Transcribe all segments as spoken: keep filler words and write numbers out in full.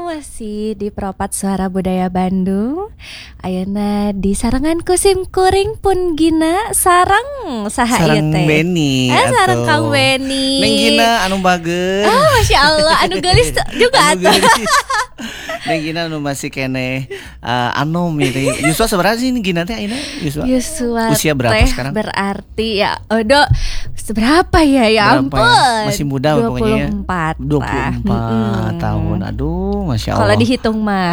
masih di Peropat Suara Budaya Bandung. Ayeuna di sarangan kusim kuring pun gina sarang saha ieu Sarang teh. Beni Eh, sarang atuh. Kang Beni. Neng Gina anu bageun. Ah, Masya Allah, anu gelis juga Anu atuh. geulis. Neng Gina anu masih kene uh, anom gitu. Yuswa seberapa sih Neng Gina teh ayeuna? Yuswa. Yuswa Usia berapa teh sekarang? Berarti ya Odo seberapa ya ya Berapa ampun ya? Masih muda pokoknya ya. dua puluh empat dua puluh empat lah. tahun. Aduh, Masya Allah. Kalau dihitung mah.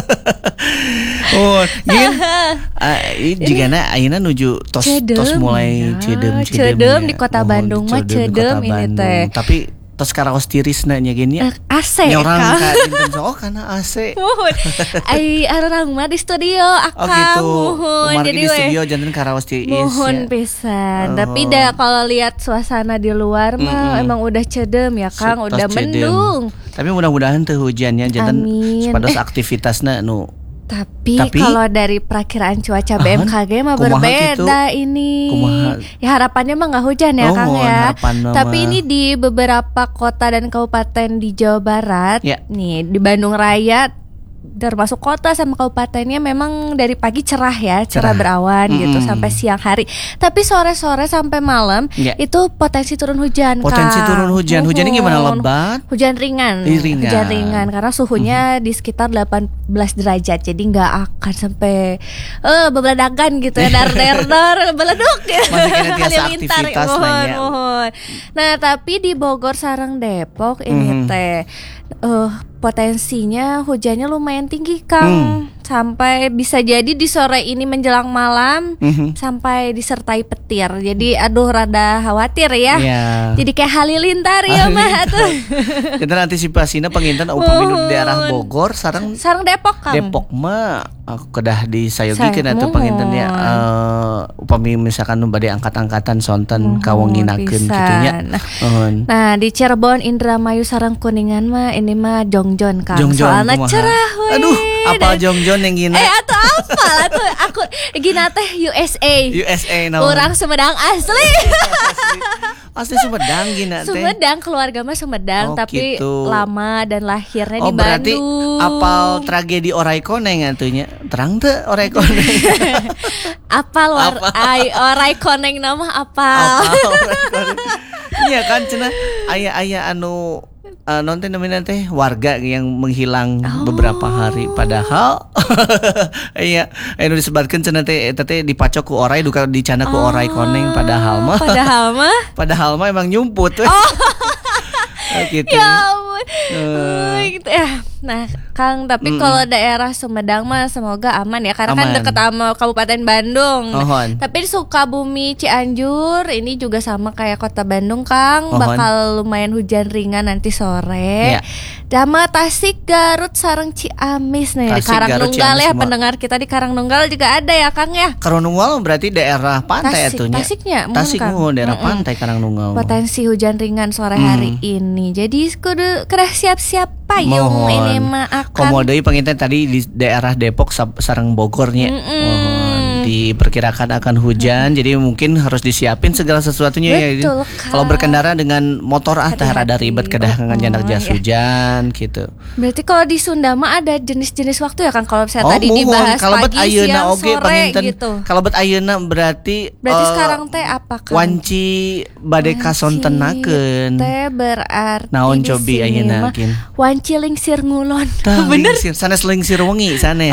Oh, gin. Uh, jigana ayeuna nuju tos Cedem, tos mulai ya. cedem Cedem ya. di Kota Oh, Bandung mah di cedem Kota ini Bandung. teh. Tapi tos karaos tirisna nya gini ya. Eh, A C Nyorang Kang. ka dinten so, oh karena A C. Muhun. Ai arang mah di studio Oh Akang. gitu. Muhun. Kemarin Jadi di we studio jantan karaos tiris Muhun ya. pisan. Oh. Tapi dah kalau lihat suasana di luar mah Mm-mm. emang udah cedem ya Kang, Tos udah cedem. mendung. Tapi mudah-mudahan teu hujannya jantan Amin. supados Eh. aktivitasna nu Tapi, Tapi- kalau dari perakiraan cuaca B M K G mah Kumaha berbeda gitu? ini. Kumaha? Ya harapannya mah nggak hujan ya Oh, Kang mohon ya. harapan mah. Tapi ini di beberapa kota dan kabupaten di Jawa Barat, Ya. nih di Bandung Raya termasuk kota sama kabupatennya memang dari pagi cerah ya, cerah, Cerah. berawan gitu Mm-mm. sampai siang hari. Tapi sore-sore sampai malam Ya. itu potensi turun hujan. Potensi Kang. turun hujan. Hujannya gimana, Muhun. lebat? Hujan ringan, Ih, ringan. hujan ringan karena suhunya di sekitar delapan belas derajat, jadi nggak akan sampai eh bebeledakan gitu ya, dar der dar beleduk Masih kena tiasa halilintar. aktivitas Mohon, nanya. mohon. Nah tapi di Bogor sareng Depok ini Mhm. teh eh potensinya hujannya lumayan tinggi Kang, sampai bisa jadi di sore ini menjelang malam Mhm. sampai disertai petir. Jadi aduh rada khawatir ya. Iya. Jadi kayak halilintar ya mah tuh. Kita antisipasinya penginten upami nu di daerah Bogor sareng Sareng Depok Kang. Depok mah aku kedah disayogikeun Say- atuh penginten ya mohon. eh, upami misalkan nu bade angkat-angkatan sonten Mohon kawenginakeun pisan. kitu nya. Mohon. Nah di Cirebon, Indramayu, sareng Kuningan mah ini mah jongjon Kang. Jongjon Soalnya kumaha? cerah we. Aduh, apal jongjon yang gina. Eh atau apa atuh aku gina teh U S A. U S A naon? Orang Sumedang asli. Asli Sumedang gina teh. Sumedang, keluarga mah Sumedang, Oh, tapi gitu. lama dan lahirnya Oh di berarti Bandung. apal tragedi Orai Koneng atunya. Terang teu Orai Koneng. Apal war Apal. ai orai koneng nama apal. Apal Orai Koneng. Iya kan cenah aya-aya anu uh, nonton namanya teh warga yang menghilang Oh. beberapa hari padahal iya anu disebarkeun cenah teh eta teh dipacok ku orai duka dicana ku orai koneng padahal mah Padahal mah padahal mah emang nyumput we. Oh. Oh, gitu. ya ampun. Eh. Oh, gitu ya. Nah, Kang, tapi Mm-mm. kalau daerah Sumedang mah semoga aman ya, karena kan Aman. deket sama Kabupaten Bandung. Nah, Mohon. tapi di Sukabumi, Cianjur ini juga sama kayak Kota Bandung, Kang, Mohon. bakal lumayan hujan ringan nanti sore. Ya. Dama Tasik, Garut, sareng Ciamis nih di Tasik, Karangnunggal Garut, Ciamis ya, semua. pendengar kita di Karangnunggal juga ada ya, Kang ya. Karangnunggal berarti daerah pantai Tasik, atunya. Tasiknya, mun, Tasik Kang. oh, daerah Mm-mm. pantai Karangnunggal. Potensi hujan ringan sore Hmm. hari ini. Jadi kudu kudu siap-siap payung Mohon. ini mah akan. Komodoi penginten tadi di daerah Depok sab- sareng Bogornya. Mm-mm. Mohon. Diperkirakan akan hujan, jadi mungkin harus disiapin segala sesuatunya ya. Betul, Kang. Kalau berkendara dengan motor ah tah rada Hati-hati. ribet kedah Oh, jandak jas ya. hujan gitu. Berarti kalau di Sunda mah ada jenis-jenis waktu ya kan, kalau saya Oh, tadi mohon. dibahas Kalau bet pagi, ayeuna siang, oge sore panginten. gitu. Kalau bet ayeuna berarti Berarti eh, sekarang teh apa kan? wanci bade kasontenakeun. Teh berarti Naon di cobi sini ayeuna mah kin? wanci lingsir ngulon. Tah, Bener. lingsir sanes lingsir wengi sanes.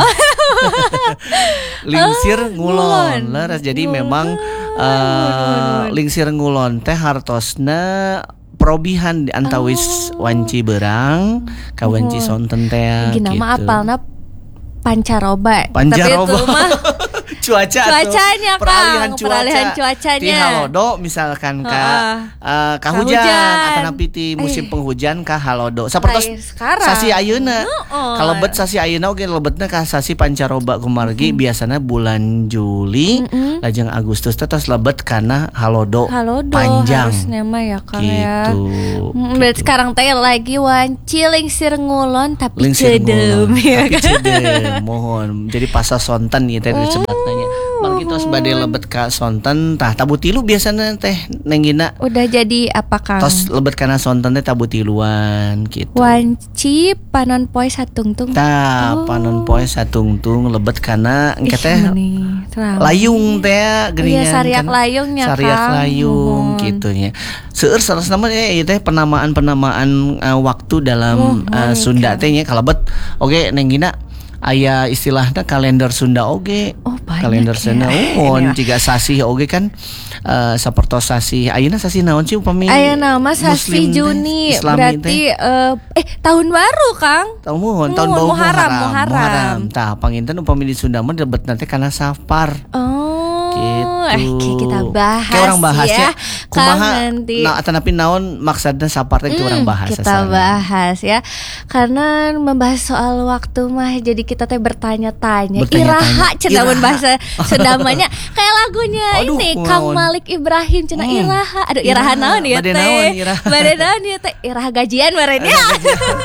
Lingsir ngulon. Leres jadi Ngulon. memang eh, lingsir ngulon teh hartosna probihan di antawis wanci berang ka wanci sonten teh Gina gitu. mah apalna pancaroba. Pancaroba. Tapi itu mah cuaca tuh. Cuacanya, Kang. peralihan cuaca Peralihan cuacanya. di halodo misalkan ka Heeh. eh, ka Ka hujan hujan. atau napi ti musim Eh. penghujan ka halodo sapertos Lain sekarang. sasi ayeuna Heeh. kalebet sasi ayeuna oge lebetna ka sasi pancaroba kumargi biasana bulan Juli Mm-mm. lajeng Agustus teh tos lebet kana halodo Halodo panjang harusnya mah ya Kang ya. gitu. Mm, berarti gitu. sekarang teh lagi wanci lingsir ngulon tapi Lingsir cedem ngulon, ya tapi kan? cedem mohon jadi pasal sonten gitu Oh. disebut nanya Bang kitos bade lebet ka sonten tah tabu tilu biasana teh nenggina. Udah jadi apa Kang? Tos lebet kana sonten teh tabu tiluan gitu. Wanci panon poe satungtung. Tah Oh. panon poe satungtung lebet kana engke Ih, teh meni, terang. layung teh geuningan Iya, sariak kan. layungnya, Sariak Kang. layung Mohon. gitu nya. Seueur salah nama ya ieu teh penamaan-penamaan uh, waktu dalam Mohon, uh, Sunda teh nya kalebet oge nenggina aya istilahna kalender Sunda oge. Oh, banyak Kalender ya. Sunda Ini umum mah. jiga sasih oge kan uh, sapertos sasih ayeuna sasih naon sih upami Aya nama Muslim Sasi teh, Juni Islami berarti eh, eh tahun baru Kang. tahun muhun tahun Muhun, baru Muharram, Muharram Muharram. tah panginten upami di Sunda mah debet nanti kana Safar Oh, gitu. eh ki- kita bahas, Kayak orang bahas ya. ya. Kang Kumaha nanti. nah tanapi naon maksudna Safar teh Hmm, orang bahas kita sasana. bahas ya. Karena membahas soal waktu mah jadi kita teh bertanya-tanya. Bertanya-tanya. Iraha cenah mun Iraha. bahasa Sundamanya kayak lagunya Aduh, ini kunaon. Kang Malik Ibrahim cenah Hmm. Iraha. Aduh Iraha Iraha. naon ya Bade teh? naon, Iraha? Bade naon ya teh? Iraha gajian meureun ya.